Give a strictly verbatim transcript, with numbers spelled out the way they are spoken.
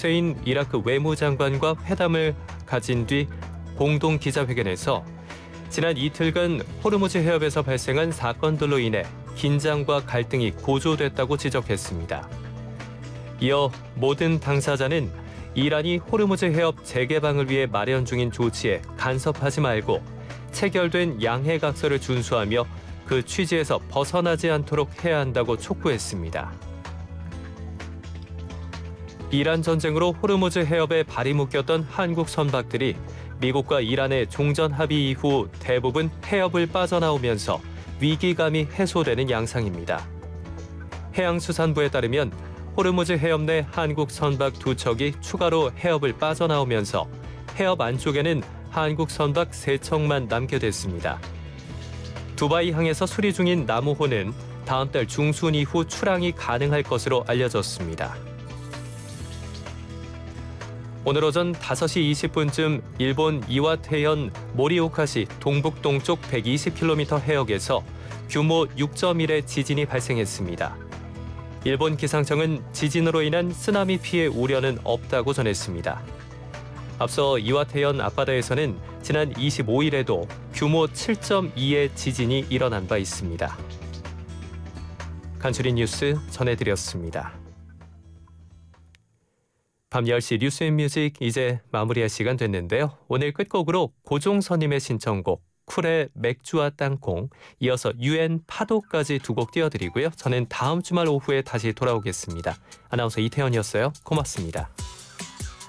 후세인 이라크 외무장관과 회담을 가진 뒤 공동 기자회견에서 지난 이틀간 호르무즈 해협에서 발생한 사건들로 인해 긴장과 갈등이 고조됐다고 지적했습니다. 이어 모든 당사자는 이란이 호르무즈 해협 재개방을 위해 마련 중인 조치에 간섭하지 말고 체결된 양해각서를 준수하며 그 취지에서 벗어나지 않도록 해야 한다고 촉구했습니다. 이란 전쟁으로 호르무즈 해협에 발이 묶였던 한국 선박들이 미국과 이란의 종전 합의 이후 대부분 해협을 빠져나오면서 위기감이 해소되는 양상입니다. 해양수산부에 따르면 호르무즈 해협 내 한국 선박 두 척이 추가로 해협을 빠져나오면서 해협 안쪽에는 한국 선박 세 척만 남게 됐습니다. 두바이 항에서 수리 중인 나무호는 다음 달 중순 이후 출항이 가능할 것으로 알려졌습니다. 오늘 오전 다섯 시 이십 분쯤 일본 이와테현 모리오카시 동북동쪽 백이십 킬로미터 해역에서 규모 육 점 일의 지진이 발생했습니다. 일본 기상청은 지진으로 인한 쓰나미 피해 우려는 없다고 전했습니다. 앞서 이와테현 앞바다에서는 지난 이십오 일에도 규모 칠 점 이의 지진이 일어난 바 있습니다. 간추린 뉴스 전해드렸습니다. 밤 열 시 뉴스앤뮤직 이제 마무리할 시간 됐는데요. 오늘 끝곡으로 고종선님의 신청곡 쿨의 맥주와 땅콩, 이어서 유엔 파도까지 두 곡 띄워드리고요. 저는 다음 주말 오후에 다시 돌아오겠습니다. 아나운서 이태현이었어요. 고맙습니다.